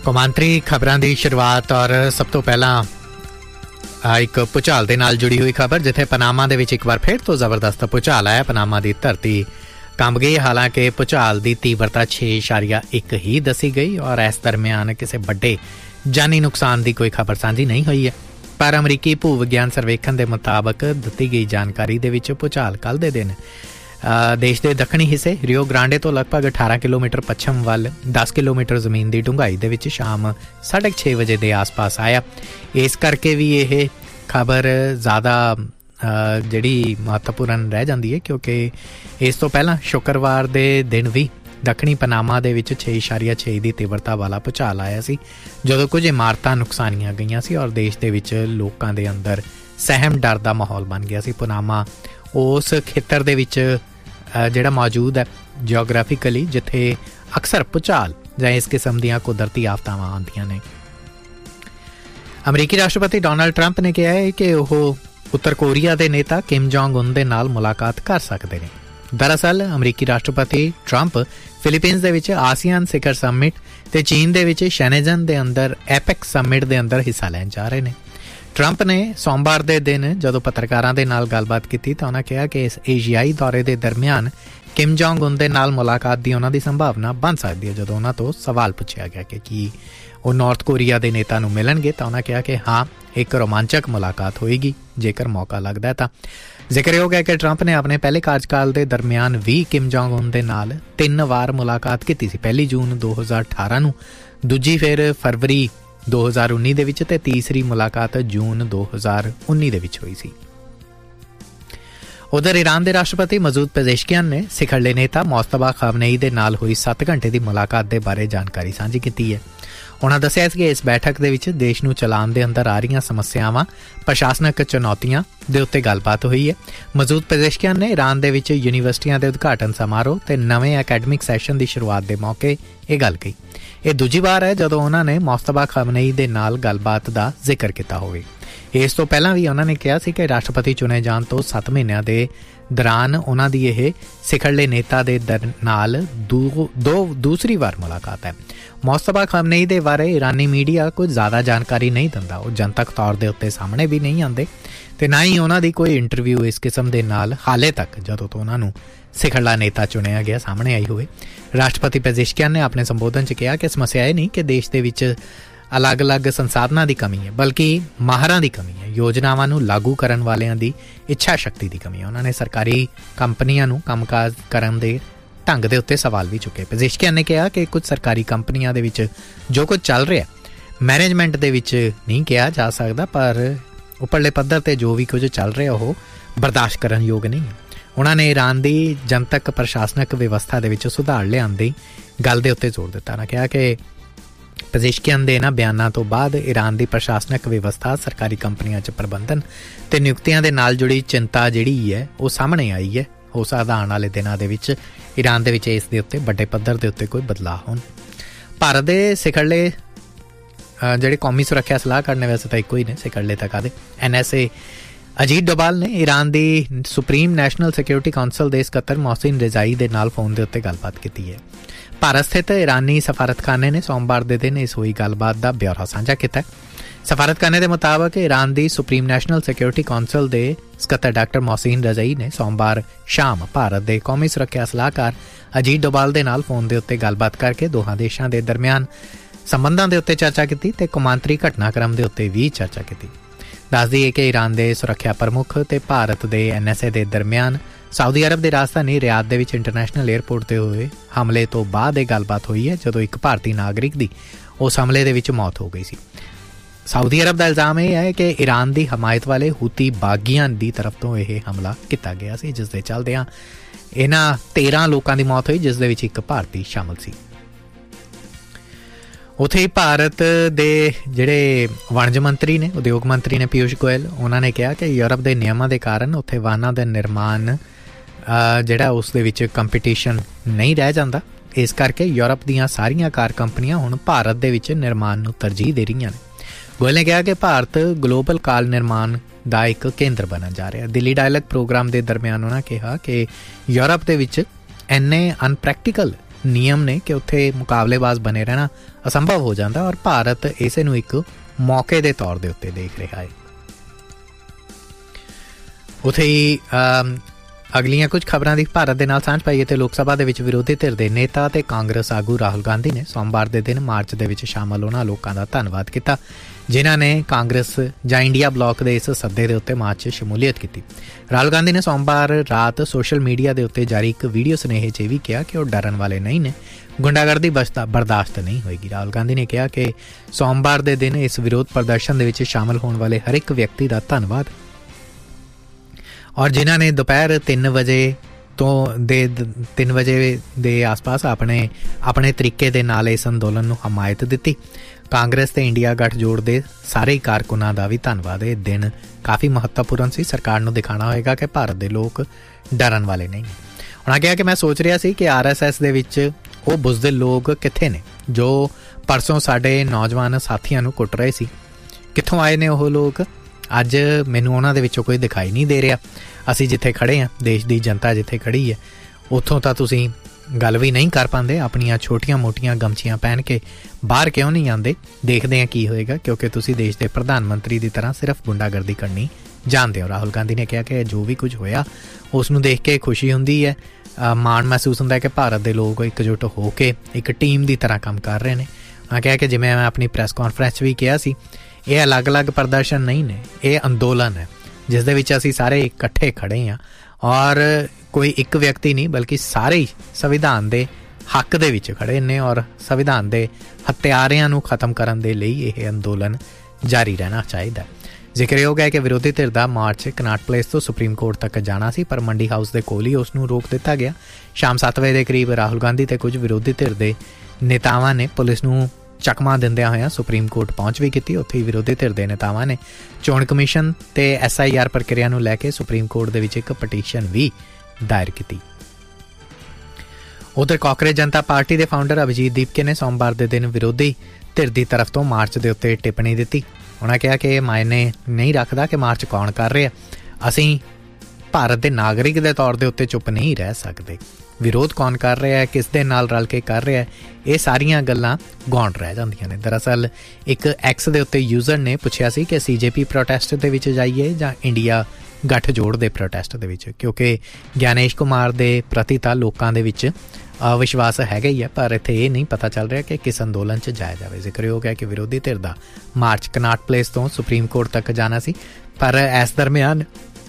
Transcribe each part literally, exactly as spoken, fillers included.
ਕੌਮਾਂਤਰੀ ਖਬਰਾਂ ਦੀ ਸ਼ੁਰੂਆਤ ਔਰ ਸਭ ਤੋਂ ਪਹਿਲਾਂ ਇੱਕ ਭੂਚਾਲ ਦੇ ਨਾਲ ਜੁੜੀ ਹੋਈ ਖਬਰ, ਜਿੱਥੇ ਪਨਾਮਾ ਦੇ ਵਿੱਚ ਇੱਕ ਵਾਰ ਫਿਰ ਤੋਂ ਜ਼ਬਰਦਸਤ ਭੂਚਾਲ ਆਇਆ। ਪਨਾਮਾ ਦੀ ਧਰਤੀ ਕੰਬ ਗਈ। ਹਾਲਾਂਕਿ ਭੂਚਾਲ ਦੀ ਤੀਬਰਤਾ ਛੇ ਇਸ਼ਾਰੀਆ ਇੱਕ ਹੀ ਦੱਸੀ ਗਈ ਔਰ ਇਸ ਦਰਮਿਆਨ ਕਿਸੇ ਵੱਡੇ ਜਾਨੀ ਨੁਕਸਾਨ ਦੀ ਕੋਈ ਖਬਰ ਸਾਂਝੀ ਨਹੀਂ ਹੋਈ ਹੈ। ਪਰ ਅਮਰੀਕੀ ਭੂ ਵਿਗਿਆਨ ਸਰਵੇਖਣ ਦੇ ਮੁਤਾਬਕ ਦਿੱਤੀ ਗਈ ਜਾਣਕਾਰੀ ਦੇ ਵਿੱਚ ਭੂਚਾਲ ਕੱਲ੍ਹ ਦੇ ਦਿਨ ਦੇਸ਼ ਦੇ ਦੱਖਣੀ ਹਿੱਸੇ ਰਿਓ ਗ੍ਰਾਂਡੇ ਤੋਂ ਲਗਭਗ ਅਠਾਰਾਂ ਕਿਲੋਮੀਟਰ ਪੱਛਮ ਵੱਲ ਦਸ ਕਿਲੋਮੀਟਰ ਜ਼ਮੀਨ ਦੀ ਡੂੰਘਾਈ ਦੇ ਵਿੱਚ ਸ਼ਾਮ ਸਾਢੇ ਛੇ ਵਜੇ ਦੇ ਆਸ-ਪਾਸ ਆਇਆ। ਇਸ ਕਰਕੇ ਵੀ ਇਹ ਖਬਰ ਜ਼ਿਆਦਾ ਜਿਹੜੀ ਮਹੱਤਵਪੂਰਨ ਰਹਿ ਜਾਂਦੀ ਹੈ, ਕਿਉਂਕਿ ਇਸ ਤੋਂ ਪਹਿਲਾਂ ਸ਼ੁੱਕਰਵਾਰ ਦੇ ਦਿਨ ਵੀ ਦੱਖਣੀ ਪਨਾਮਾ ਦੇ ਵਿੱਚ ਛੇ ਇਸ਼ਾਰੀਆ ਛੇ ਦੀ ਤੀਬਰਤਾ ਵਾਲਾ ਭੂਚਾਲ ਆਇਆ ਸੀ, ਜਦੋਂ ਕੁਝ ਇਮਾਰਤਾਂ ਨੁਕਸਾਨੀਆਂ ਗਈਆਂ ਸੀ ਔਰ ਦੇਸ਼ ਦੇ ਵਿੱਚ ਲੋਕਾਂ ਦੇ ਅੰਦਰ ਸਹਿਮ ਡਰ ਦਾ ਮਾਹੌਲ ਬਣ ਗਿਆ ਸੀ। ਪਨਾਮਾ ਉਸ ਖੇਤਰ ਦੇ ਵਿੱਚ ਜਿਹੜਾ ਮੌਜੂਦ ਹੈ ਜਿਓਗ੍ਰਾਫਿਕਲੀ, ਜਿੱਥੇ ਅਕਸਰ ਭੂਚਾਲ ਜਾਂ ਇਸ ਕਿਸਮ ਦੀਆਂ ਕੁਦਰਤੀ ਆਫਤਾਵਾਂ ਆਉਂਦੀਆਂ ਨੇ। ਅਮਰੀਕੀ ਰਾਸ਼ਟਰਪਤੀ ਡੋਨਾਲਡ ਟਰੰਪ ਨੇ ਕਿਹਾ ਹੈ ਕਿ ਉਹ ਉੱਤਰ ਕੋਰੀਆ ਦੇ ਨੇਤਾ ਕਿਮ ਜੋਂਗ ਉਨ ਦੇ ਨਾਲ ਮੁਲਾਕਾਤ ਕਰ ਸਕਦੇ ਨੇ। ਦਰਅਸਲ ਅਮਰੀਕੀ ਰਾਸ਼ਟਰਪਤੀ ਟਰੰਪ ਫਿਲੀਪੀਨਸ ਦੇ ਵਿੱਚ ਆਸੀਆਨ ਸਿਖਰ ਸਮਿਟ ਤੇ ਚੀਨ ਦੇ ਵਿੱਚ ਸ਼ੈਨੇਜਨ ਦੇ ਅੰਦਰ ਐਪੈਕ ਸਮਿਟ ਦੇ ਅੰਦਰ ਹਿੱਸਾ ਲੈਣ ਜਾ ਰਹੇ ਨੇ। ਟਰੰਪ ਨੇ ਸੋਮਵਾਰ ਦੇ ਦਿਨ ਜਦੋਂ ਪੱਤਰਕਾਰਾਂ ਦੇ ਨਾਲ ਗੱਲਬਾਤ ਕੀਤੀ ਤਾਂ ਉਹਨਾਂ ਕਿਹਾ ਕਿ ਇਸ ਏਸ਼ੀਆਈ ਦੌਰੇ ਦੇ ਦਰਮਿਆਨ ਕਿਮ ਜੋਂਗ ਉਨ ਦੇ ਨਾਲ ਮੁਲਾਕਾਤ ਦੀ ਉਹਨਾਂ ਦੀ ਸੰਭਾਵਨਾ ਬਣ ਸਕਦੀ ਹੈ। ਜਦੋਂ ਉਹਨਾਂ ਤੋਂ ਸਵਾਲ ਪੁੱਛਿਆ ਗਿਆ ਕਿ ਕੀ ਉਹ ਨਾਰਥ ਕੋਰੀਆ ਦੇ ਨੇਤਾ ਨੂੰ ਮਿਲਣਗੇ ਤਾਂ ਉਹਨਾਂ ਕਿਹਾ ਕਿ ਹਾਂ, ਇੱਕ ਰੋਮਾਂਚਕ ਮੁਲਾਕਾਤ ਹੋਏਗੀ ਜੇਕਰ ਮੌਕਾ ਲੱਗਦਾ ਤਾਂ। ਜ਼ਿਕਰਯੋਗ ਹੈ ਕਿ ਟਰੰਪ ਨੇ ਆਪਣੇ ਪਹਿਲੇ ਕਾਰਜਕਾਲ ਦੇ ਦਰਮਿਆਨ ਵੀ ਕਿਮ ਜੋਂਗ ਉਨ ਦੇ ਨਾਲ ਤਿੰਨ ਵਾਰ ਮੁਲਾਕਾਤ ਕੀਤੀ ਸੀ। ਪਹਿਲੀ ਜੂਨ ਦੋ ਹਜ਼ਾਰ ਅਠਾਰਾਂ ਨੂੰ, ਦੂਜੀ ਫਿਰ ਫਰਵਰੀ ਦੋ ਹਜ਼ਾਰ ਉੱਨੀ ਦੇ ਵਿੱਚ ਤੇ ਤੀਸਰੀ ਮੁਲਾਕਾਤ ਜੂਨ ਦੋ ਹਜ਼ਾਰ ਉੱਨੀ ਦੇ ਵਿੱਚ ਹੋਈ ਸੀ। ਉਧਰ ਈਰਾਨ ਦੇ ਰਾਸ਼ਟਰਪਤੀ ਮਸੂਦ ਪੇਜ਼ੇਸ਼ਕਿਆਨ ਨੇ ਸਿਖਰਲੇ ਨੇਤਾ ਮੁਜਤਬਾ ਖਾਮਨੇਈ ਦੇ ਨਾਲ ਹੋਈ ਸੱਤ ਘੰਟੇ ਦੀ ਮੁਲਾਕਾਤ ਦੇ ਬਾਰੇ ਜਾਣਕਾਰੀ ਸਾਂਝੀ ਕੀਤੀ ਹੈ। ਉਹਨਾਂ ਦੱਸਿਆ ਸੀ ਕਿ ਇਸ ਬੈਠਕ ਦੇ ਵਿੱਚ ਦੇਸ਼ ਨੂੰ ਚਲਾਉਣ ਦੇ ਅੰਦਰ ਆ ਰਹੀਆਂ ਸਮੱਸਿਆਵਾਂ, ਪ੍ਰਸ਼ਾਸਨਕ ਚੁਣੌਤੀਆਂ ਦੇ ਉੱਤੇ ਗੱਲਬਾਤ ਹੋਈ ਹੈ। ਮਸੂਦ ਪੇਜ਼ੇਸ਼ਕਿਆਨ ਨੇ ਈਰਾਨ ਦੇ ਵਿੱਚ ਯੂਨੀਵਰਸਿਟੀਆਂ ਦੇ ਉਦਘਾਟਨ ਸਮਾਰੋਹ ਤੇ ਨਵੇਂ ਅਕੈਡਮਿਕ ਸੈਸ਼ਨ ਦੀ ਸ਼ੁਰੂਆਤ ਦੇ ਮੌਕੇ ਇਹ ਗੱਲ ਕਹੀ। ਇਹ ਦੂਜੀ ਵਾਰ ਹੈ ਜਦੋਂ ਉਹਨਾਂ ਨੇ ਮੁਜਤਬਾ ਖਾਮਨੇਈ ਦੇ ਨਾਲ ਗੱਲਬਾਤ ਦਾ ਜ਼ਿਕਰ ਕੀਤਾ ਹੋਵੇ। ਇਸ ਤੋਂ ਪਹਿਲਾਂ ਵੀ ਉਹਨਾਂ ਨੇ ਕਿਹਾ ਸੀ ਕਿ ਰਾਸ਼ਟਰਪਤੀ ਚੁਣੇ ਜਾਣ ਤੋਂ ਸੱਤ ਮਹੀਨਿਆਂ ਦੇ ਦੌਰਾਨ ਉਹਨਾਂ ਦੀ ਇਹ ਸਿਖਰਲੇ ਨੇਤਾ ਦੇ ਨਾਲ ਦੋ ਦੋ ਦੂਸਰੀ ਵਾਰ ਮੁਲਾਕਾਤ ਹੈ। ਮੁਜਤਬਾ ਖਾਮਨੇਈ ਦੇ ਬਾਰੇ ਈਰਾਨੀ ਮੀਡੀਆ ਕੁਝ ਜ਼ਿਆਦਾ ਜਾਣਕਾਰੀ ਨਹੀਂ ਦਿੰਦਾ। ਉਹ ਜਨਤਕ ਤੌਰ ਦੇ ਉੱਤੇ ਸਾਹਮਣੇ ਵੀ ਨਹੀਂ ਆਉਂਦੇ ਤੇ ਨਾ ਹੀ ਉਹਨਾਂ ਦੀ ਕੋਈ ਇੰਟਰਵਿਊ ਇਸ ਕਿਸਮ ਦੇ ਨਾਲ ਹਾਲੇ ਤੱਕ, ਜਦੋਂ ਤੋਂ ਉਹਨਾਂ ਨੂੰ ਸਿਖਰਲਾ ਨੇਤਾ ਚੁਣਿਆ ਗਿਆ, ਸਾਹਮਣੇ ਆਈ ਹੋਵੇ। ਰਾਸ਼ਟਰਪਤੀ ਪੇਜ਼ੇਸ਼ਕਿਆਨ ਨੇ ਆਪਣੇ ਸੰਬੋਧਨ 'ਚ ਕਿਹਾ ਕਿ ਸਮੱਸਿਆ ਇਹ ਨਹੀਂ ਕਿ ਦੇਸ਼ ਦੇ ਵਿੱਚ ਅਲੱਗ-ਅਲੱਗ ਸੰਸਾਧਨਾਂ ਦੀ ਕਮੀ ਹੈ, ਬਲਕਿ ਮਾਹਰਾਂ ਦੀ ਕਮੀ ਹੈ, ਯੋਜਨਾਵਾਂ ਨੂੰ ਲਾਗੂ ਕਰਨ ਵਾਲਿਆਂ ਦੀ ਇੱਛਾ ਸ਼ਕਤੀ ਦੀ ਕਮੀ ਹੈ। ਉਹਨਾਂ ਨੇ ਸਰਕਾਰੀ ਕੰਪਨੀਆਂ ਨੂੰ ਕੰਮਕਾਜ ਕਰਨ ਦੇ ਢੰਗ ਦੇ ਉੱਤੇ ਸਵਾਲ ਵੀ ਚੁੱਕੇ। ਪੇਜ਼ੇਸ਼ਕਿਆਨ ਨੇ ਕਿਹਾ ਕਿ ਕੁਝ ਸਰਕਾਰੀ ਕੰਪਨੀਆਂ ਦੇ ਵਿੱਚ ਜੋ ਕੁਝ ਚੱਲ ਰਿਹਾ ਮੈਨੇਜਮੈਂਟ ਦੇ ਵਿੱਚ ਨਹੀਂ ਕਿਹਾ ਜਾ ਸਕਦਾ, ਪਰ ਉੱਪਰਲੇ ਪੱਧਰ 'ਤੇ ਜੋ ਵੀ ਕੁਝ ਚੱਲ ਰਿਹਾ ਉਹ ਬਰਦਾਸ਼ਤ ਕਰਨ ਯੋਗ ਨਹੀਂ ਹੈ। ਉਹਨਾਂ ਨੇ ਈਰਾਨ ਦੀ ਜਨਤਕ ਪ੍ਰਸ਼ਾਸਨਕ ਵਿਵਸਥਾ ਦੇ ਵਿੱਚ ਸੁਧਾਰ ਲਿਆਉਣ ਦੀ ਗੱਲ ਦੇ ਉੱਤੇ ਜ਼ੋਰ ਦਿੱਤਾ। ਉਹਨਾਂ ਕਿਹਾ ਕਿ ਪੇਜ਼ੇਸ਼ਕਿਆਨ ਦੇ ਇਹਨਾਂ ਬਿਆਨਾਂ ਤੋਂ ਬਾਅਦ ਈਰਾਨ ਦੀ ਪ੍ਰਸ਼ਾਸਨਕ ਵਿਵਸਥਾ, ਸਰਕਾਰੀ ਕੰਪਨੀਆਂ 'ਚ ਪ੍ਰਬੰਧਨ ਤੇ ਨਿਯੁਕਤੀਆਂ ਦੇ ਨਾਲ ਜੁੜੀ ਚਿੰਤਾ ਜਿਹੜੀ ਹੈ ਉਹ ਸਾਹਮਣੇ ਆਈ ਹੈ। ਹੋ ਸਕਦਾ ਆਉਣ ਵਾਲੇ ਦਿਨਾਂ ਦੇ ਵਿੱਚ ਈਰਾਨ ਦੇ ਵਿੱਚ ਇਸ ਦੇ ਉੱਤੇ ਵੱਡੇ ਪੱਧਰ ਦੇ ਉੱਤੇ ਕੋਈ ਬਦਲਾਅ ਹੋਣ। ਭਾਰਤ ਦੇ ਸਿਖਰਲੇ ਜਿਹੜੇ ਕੌਮੀ ਸੁਰੱਖਿਆ ਸਲਾਹਕਾਰ ਨੇ, ਵੈਸੇ ਤਾਂ ਇੱਕੋ ਹੀ ਨੇ, ਸਿਖਰਲੇ ਤੱਕ ਆਦੇ N S A Ajit Doval ਨੇ ਈਰਾਨ ਦੀ ਸੁਪਰੀਮ ਨੈਸ਼ਨਲ ਸਿਕਿਉਰਿਟੀ ਕੌਂਸਲ ਦੇ ਸਕੱਤਰ ਮੋਹਸਿਨ ਰਿਜ਼ਾਈ ਦੇ ਨਾਲ ਫੋਨ ਦੇ ਉੱਤੇ ਗੱਲਬਾਤ ਕੀਤੀ ਹੈ। ਭਾਰਤ ਸਥਿਤ ਈਰਾਨੀ ਸਫਾਰਤਖਾਨੇ ਨੇ ਸੋਮਵਾਰ ਦੇ ਦਿਨ ਇਸ ਹੋਈ ਗੱਲਬਾਤ ਦਾ ਬਿਊਰਾ ਸਾਂਝਾ ਕੀਤਾ। ਸਫਾਰਤਖਾਨੇ ਦੇ ਮੁਤਾਬਕ ਈਰਾਨ ਦੀ ਸੁਪਰੀਮ ਨੈਸ਼ਨਲ ਸਿਕਿਉਰਿਟੀ ਕੌਂਸਲ ਦੇ ਸਕੱਤਰ ਡਾਕਟਰ ਮੋਹਸਿਨ ਰਿਜ਼ਾਈ ਨੇ ਸੋਮਵਾਰ ਸ਼ਾਮ ਭਾਰਤ ਦੇ ਕੌਮੀ ਸੁਰੱਖਿਆ ਸਲਾਹਕਾਰ ਅਜੀਤ ਡੋਭਾਲ ਦੇ ਨਾਲ ਫੋਨ ਦੇ ਉੱਤੇ ਗੱਲਬਾਤ ਕਰਕੇ ਦੋਹਾਂ ਦੇਸ਼ਾਂ ਦੇ ਦਰਮਿਆਨ ਸੰਬੰਧਾਂ ਦੇ ਉੱਤੇ ਚਰਚਾ ਕੀਤੀ ਤੇ ਕੌਮਾਂਤਰੀ ਘਟਨਾਕ੍ਰਮ ਦੇ ਉੱਤੇ ਵੀ ਚਰਚਾ ਕੀਤੀ। ਦੱਸ ਦਈਏ ਕਿ ਈਰਾਨ ਦੇ ਸੁਰੱਖਿਆ ਪ੍ਰਮੁੱਖ ਤੇ ਭਾਰਤ ਦੇ ਐਨ ਐਸ ਏ ਦੇ ਦਰਮਿਆਨ ਸਾਊਦੀ ਅਰਬ ਦੀ ਰਾਜਧਾਨੀ ਰਿਆਦ ਦੇ ਵਿੱਚ ਇੰਟਰਨੈਸ਼ਨਲ ਏਅਰਪੋਰਟ 'ਤੇ ਹੋਏ ਹਮਲੇ ਤੋਂ ਬਾਅਦ ਇਹ ਗੱਲਬਾਤ ਹੋਈ ਹੈ, ਜਦੋਂ ਇੱਕ ਭਾਰਤੀ ਨਾਗਰਿਕ ਦੀ ਉਸ ਹਮਲੇ ਦੇ ਵਿੱਚ ਮੌਤ ਹੋ ਗਈ ਸੀ। ਸਾਊਦੀ ਅਰਬ ਦਾ ਇਲਜ਼ਾਮ ਇਹ ਹੈ ਕਿ ਈਰਾਨ ਦੀ ਹਮਾਇਤ ਵਾਲੇ ਹੂਤੀ ਬਾਗੀਆਂ ਦੀ ਤਰਫ ਤੋਂ ਇਹ ਹਮਲਾ ਕੀਤਾ ਗਿਆ ਸੀ, ਜਿਸ ਦੇ ਚੱਲਦਿਆਂ ਇਹਨਾਂ ਤੇਰਾਂ ਲੋਕਾਂ ਦੀ ਮੌਤ ਹੋਈ, ਜਿਸ ਦੇ ਵਿੱਚ ਇੱਕ ਭਾਰਤੀ ਸ਼ਾਮਲ ਸੀ। ਉੱਥੇ ਹੀ ਭਾਰਤ ਦੇ ਜਿਹੜੇ ਵਣਜ ਮੰਤਰੀ ਨੇ, ਉਦਯੋਗ ਮੰਤਰੀ ਨੇ ਪੀਯੂਸ਼ ਗੋਇਲ, ਉਹਨਾਂ ਨੇ ਕਿਹਾ ਕਿ ਯੂਰਪ ਦੇ ਨਿਯਮਾਂ ਦੇ ਕਾਰਨ ਉੱਥੇ ਵਾਹਨਾਂ ਦਾ ਨਿਰਮਾਣ ਜਿਹੜਾ ਉਸ ਦੇ ਵਿੱਚ ਕੰਪੀਟੀਸ਼ਨ ਨਹੀਂ ਰਹਿ ਜਾਂਦਾ। ਇਸ ਕਰਕੇ ਯੂਰਪ ਦੀਆਂ ਸਾਰੀਆਂ ਕਾਰ ਕੰਪਨੀਆਂ ਹੁਣ ਭਾਰਤ ਦੇ ਵਿੱਚ ਨਿਰਮਾਣ ਨੂੰ ਤਰਜੀਹ ਦੇ ਰਹੀਆਂ ਨੇ। ਗੋਇਲ ਨੇ ਕਿਹਾ ਕਿ ਭਾਰਤ ਗਲੋਬਲ ਕਾਰ ਨਿਰਮਾਣ ਦਾ ਇੱਕ ਕੇਂਦਰ ਬਣਨ ਜਾ ਰਿਹਾ। ਦਿੱਲੀ ਡਾਇਲੌਗ ਪ੍ਰੋਗਰਾਮ ਦੇ ਦਰਮਿਆਨ ਉਹਨਾਂ ਕਿਹਾ ਕਿ ਯੂਰਪ ਦੇ ਵਿੱਚ ਇੰਨੇ ਅਨਪ੍ਰੈਕਟੀਕਲ ਨਿਯਮ ਨੇ ਕਿ ਉੱਥੇ ਮੁਕਾਬਲੇਬਾਜ਼ ਬਣੇ ਰਹਿਣਾ ਅਸੰਭਵ ਹੋ ਜਾਂਦਾ ਔਰ ਭਾਰਤ ਇਸੇ ਨੂੰ ਇੱਕ ਮੌਕੇ ਦੇ ਤੌਰ ਦੇ ਉੱਤੇ ਦੇਖ ਰਿਹਾ ਹੈ। ਉੱਥੇ ਹੀ ਅਗਲੀਆਂ ਕੁਝ ਖਬਰਾਂ ਦੀ ਭਾਰਤ ਦੇ ਨਾਲ ਸਾਂਝ ਪਾਈਏ ਤੇ ਲੋਕ ਸਭਾ ਦੇ ਵਿੱਚ ਵਿਰੋਧੀ ਧਿਰ ਦੇ ਨੇਤਾ ਤੇ ਕਾਂਗਰਸ ਆਗੂ ਰਾਹੁਲ ਗਾਂਧੀ ਨੇ ਸੋਮਵਾਰ ਦੇ ਦਿਨ ਮਾਰਚ ਦੇ ਵਿੱਚ ਸ਼ਾਮਲ ਉਹਨਾਂ ਲੋਕਾਂ ਦਾ ਧੰਨਵਾਦ ਕੀਤਾ ਜਿਨ੍ਹਾਂ ਨੇ ਕਾਂਗਰਸ ਜਾਂ ਇੰਡੀਆ ਬਲਾਕ ਦੇ ਇਸ ਸੱਦੇ ਦੇ ਉੱਤੇ ਮਾਰਚ 'ਚ ਸ਼ਮੂਲੀਅਤ ਕੀਤੀ। ਰਾਹੁਲ ਗਾਂਧੀ ਨੇ ਸੋਮਵਾਰ ਰਾਤ ਸੋਸ਼ਲ ਮੀਡੀਆ ਦੇ ਉੱਤੇ ਜਾਰੀ ਇੱਕ ਵੀਡੀਓ ਸੁਨੇਹੇ 'ਚ ਇਹ ਵੀ ਕਿਹਾ ਕਿ ਉਹ ਡਰਨ ਵਾਲੇ ਨਹੀਂ ਨੇ, ਗੁੰਡਾਗਰਦੀ ਬਰਦਾਸ਼ਤ ਨਹੀਂ ਹੋਏਗੀ। ਰਾਹੁਲ ਗਾਂਧੀ ਨੇ ਕਿਹਾ ਕਿ ਸੋਮਵਾਰ ਦੇ ਦਿਨ ਇਸ ਵਿਰੋਧ ਪ੍ਰਦਰਸ਼ਨ ਦੇ ਵਿੱਚ ਸ਼ਾਮਲ ਹੋਣ ਵਾਲੇ ਹਰ ਇੱਕ ਵਿਅਕਤੀ ਦਾ ਧੰਨਵਾਦ ਔਰ ਜਿਨ੍ਹਾਂ ਨੇ ਦੁਪਹਿਰ ਤਿੰਨ ਵਜੇ ਤੋਂ ਦੇ ਤਿੰਨ ਵਜੇ ਦੇ ਆਸ-ਪਾਸ ਆਪਣੇ ਆਪਣੇ ਤਰੀਕੇ ਦੇ ਨਾਲ ਇਸ ਅੰਦੋਲਨ ਨੂੰ ਹਮਾਇਤ ਦਿੱਤੀ। ਕਾਂਗਰਸ ਤੇ ਇੰਡੀਆ ਗੱਠਜੋੜ ਦੇ ਸਾਰੇ ਕਾਰਕੁਨਾਂ ਦਾ ਵੀ ਧੰਨਵਾਦ। ਇਹ ਦਿਨ ਕਾਫੀ ਮਹੱਤਵਪੂਰਨ ਸੀ। ਸਰਕਾਰ ਨੂੰ ਦਿਖਾਉਣਾ ਹੋਏਗਾ ਕਿ ਭਾਰਤ ਦੇ ਲੋਕ ਡਰਨ ਵਾਲੇ ਨਹੀਂ। ਉਹਨਾਂ ਕਿਹਾ ਕਿ ਮੈਂ ਸੋਚ ਰਿਹਾ ਸੀ ਕਿ ਆਰ ਐਸ ਐਸ ਦੇ ਵਿੱਚ ਉਹ ਬੁਜ਼ਦਿਲ ਲੋਕ ਕਿੱਥੇ ਨੇ ਜੋ ਪਰਸੋਂ ਸਾਡੇ ਨੌਜਵਾਨ ਸਾਥੀਆਂ ਨੂੰ ਕੁੱਟ ਰਹੇ ਸੀ, ਕਿੱਥੋਂ ਆਏ ਨੇ ਉਹ ਲੋਕ? ਅੱਜ ਮੈਨੂੰ ਉਹਨਾਂ ਦੇ ਵਿੱਚੋਂ ਕੋਈ ਦਿਖਾਈ ਨਹੀਂ ਦੇ ਰਿਹਾ। ਅਸੀਂ ਜਿੱਥੇ ਖੜ੍ਹੇ ਹਾਂ, ਦੇਸ਼ ਦੀ ਜਨਤਾ ਜਿੱਥੇ ਖੜ੍ਹੀ ਹੈ, ਉੱਥੋਂ ਤਾਂ ਤੁਸੀਂ ਗੱਲ ਵੀ ਨਹੀਂ ਕਰ ਪਾਉਂਦੇ। ਆਪਣੀਆਂ ਛੋਟੀਆਂ ਮੋਟੀਆਂ ਗਮਛੀਆਂ ਪਹਿਨ ਕੇ ਬਾਹਰ ਕਿਉਂ ਨਹੀਂ ਆਉਂਦੇ? ਦੇਖਦੇ ਹਾਂ ਕੀ ਹੋਏਗਾ, ਕਿਉਂਕਿ ਤੁਸੀਂ ਦੇਸ਼ ਦੇ ਪ੍ਰਧਾਨ ਮੰਤਰੀ ਦੀ ਤਰ੍ਹਾਂ ਸਿਰਫ ਗੁੰਡਾਗਰਦੀ ਕਰਨੀ ਜਾਣਦੇ ਹੋ। ਰਾਹੁਲ ਗਾਂਧੀ ਨੇ ਕਿਹਾ ਕਿ ਜੋ ਵੀ ਕੁਝ ਹੋਇਆ ਉਸ ਨੂੰ ਦੇਖ ਕੇ ਖੁਸ਼ੀ ਹੁੰਦੀ ਹੈ, ਮਾਣ ਮਹਿਸੂਸ ਹੁੰਦਾ ਹੈ ਕਿ ਭਾਰਤ ਦੇ ਲੋਕ ਇਕਜੁੱਟ ਹੋ ਕੇ ਇੱਕ ਟੀਮ ਦੀ ਤਰ੍ਹਾਂ ਕੰਮ ਕਰ ਰਹੇ ਨੇ। ਉਹਨਾਂ ਕਿਹਾ ਕਿ ਜਿਵੇਂ ਮੈਂ ਆਪਣੀ ਪ੍ਰੈਸ ਕਾਨਫਰੰਸ 'ਚ ਵੀ ਕਿਹਾ ਸੀ, ਇਹ ਅਲੱਗ-ਅਲੱਗ ਪ੍ਰਦਰਸ਼ਨ ਨਹੀਂ ਨੇ, ਇਹ ਅੰਦੋਲਨ ਹੈ ਜਿਸ ਦੇ ਵਿੱਚ ਅਸੀਂ ਸਾਰੇ ਇਕੱਠੇ ਖੜ੍ਹੇ ਹਾਂ ਔਰ ਕੋਈ ਇੱਕ ਵਿਅਕਤੀ ਨਹੀਂ ਬਲਕਿ ਸਾਰੇ ਹੀ ਸੰਵਿਧਾਨ ਦੇ ਹੱਕ ਦੇ ਵਿੱਚ ਖੜ੍ਹੇ ਨੇ ਔਰ ਸੰਵਿਧਾਨ ਦੇ ਹੱਤਿਆਰਿਆਂ ਨੂੰ ਖਤਮ ਕਰਨ ਦੇ ਲਈ ਇਹ ਅੰਦੋਲਨ ਜਾਰੀ ਰਹਿਣਾ ਚਾਹੀਦਾ। ਜ਼ਿਕਰਯੋਗ ਹੈ ਕਿ ਵਿਰੋਧੀ ਧਿਰ ਦਾ ਮਾਰਚ ਕਨਾਟ ਪਲੇਸ ਤੋਂ ਸੁਪਰੀਮ ਕੋਰਟ ਤੱਕ ਜਾਣਾ ਸੀ, ਪਰ ਮੰਡੀ ਹਾਊਸ ਦੇ ਕੋਲ ਹੀ ਉਸ ਨੂੰ ਰੋਕ ਦਿੱਤਾ ਗਿਆ। ਸ਼ਾਮ ਸੱਤ ਵਜੇ ਦੇ ਕਰੀਬ ਰਾਹੁਲ ਗਾਂਧੀ ਤੇ ਕੁਝ ਵਿਰੋਧੀ ਧਿਰ ਦੇ ਨੇਤਾਵਾਂ ਨੇ ਪੁਲਿਸ ਨੂੰ ਚਕਮਾ ਦਿੰਦਿਆਂ ਹੋਇਆਂ ਸੁਪਰੀਮ ਕੋਰਟ ਪਹੁੰਚ ਵੀ ਕੀਤੀ। ਉੱਥੇ ਹੀ ਵਿਰੋਧੀ ਧਿਰ ਦੇ ਨੇਤਾਵਾਂ ਨੇ ਚੋਣ ਕਮਿਸ਼ਨ ਤੇ ਐਸ ਆਈ ਆਰ ਪ੍ਰਕਿਰਿਆ ਨੂੰ ਲੈ ਕੇ ਸੁਪਰੀਮ ਕੋਰਟ ਦੇ ਵਿੱਚ ਇੱਕ ਪਟੀਸ਼ਨ ਵੀ ਦਾਇਰ ਕੀਤੀ। ਉਧਰ ਕਾਂਗਰਸ ਜਨਤਾ ਪਾਰਟੀ ਦੇ ਫਾਊਂਡਰ ਅਭਿਜੀਤ ਦੀਪਕੇ ਨੇ ਸੋਮਵਾਰ ਦੇ ਦਿਨ ਵਿਰੋਧੀ ਧਿਰ ਦੀ ਤਰਫ ਤੋਂ ਮਾਰਚ ਦੇ ਉੱਤੇ ਟਿੱਪਣੀ ਦਿੱਤੀ। ਉਹਨਾਂ ਕਿਹਾ ਕਿ ਇਹ ਮਾਇਨੇ ਨਹੀਂ ਰੱਖਦਾ ਕਿ ਮਾਰਚ ਕੌਣ ਕਰ ਰਿਹਾ, ਅਸੀਂ ਭਾਰਤ ਦੇ ਨਾਗਰਿਕ ਦੇ ਤੌਰ ਦੇ ਉੱਤੇ ਚੁੱਪ ਨਹੀਂ ਰਹਿ ਸਕਦੇ। ਵਿਰੋਧ ਕੌਣ ਕਰ ਰਿਹਾ ਹੈ, ਕਿਸ ਦੇ ਨਾਲ ਰਲ ਕੇ ਕਰ ਰਿਹਾ ਹੈ, ਇਹ ਸਾਰੀਆਂ ਗੱਲਾਂ ਗੌਣ ਰਹਿ ਜਾਂਦੀਆਂ ਨੇ। ਦਰਅਸਲ ਇੱਕ ਐਕਸ ਦੇ ਉੱਤੇ ਯੂਜ਼ਰ ਨੇ ਪੁੱਛਿਆ ਸੀ ਕਿ ਸੀ ਜੇ ਪੀ ਪ੍ਰੋਟੈਸਟ ਦੇ ਵਿੱਚ ਜਾਈਏ ਜਾਂ ਇੰਡੀਆ ਗੱਠਜੋੜ ਦੇ ਪ੍ਰੋਟੈਸਟ ਦੇ ਵਿੱਚ, ਕਿਉਂਕਿ ਗਿਆਨੇਸ਼ ਕੁਮਾਰ ਦੇ ਪ੍ਰਤੀ ਤਾਂ ਲੋਕਾਂ ਦੇ ਵਿੱਚ ਵਿਸ਼ਵਾਸ ਹੈਗਾ ਹੀ ਹੈ, ਪਰ ਇੱਥੇ ਇਹ ਨਹੀਂ ਪਤਾ ਚੱਲ ਰਿਹਾ ਕਿ ਕਿਸ ਅੰਦੋਲਨ 'ਚ ਜਾਇਆ ਜਾਵੇ। ਜ਼ਿਕਰਯੋਗ ਹੈ ਕਿ ਵਿਰੋਧੀ ਧਿਰ ਦਾ ਮਾਰਚ ਕਨਾਟ ਪਲੇਸ ਤੋਂ ਸੁਪਰੀਮ ਕੋਰਟ ਤੱਕ ਜਾਣਾ ਸੀ, ਪਰ ਇਸ ਦਰਮਿਆਨ